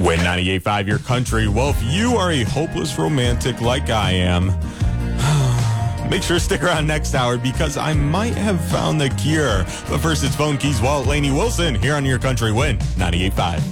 Win 98.5 your country. Well, if you are a hopeless romantic like I am, make sure to stick around next hour because I might have found the cure. But first, it's Phone Keys, Walt, Lainey Wilson here on Your Country Win 98.5.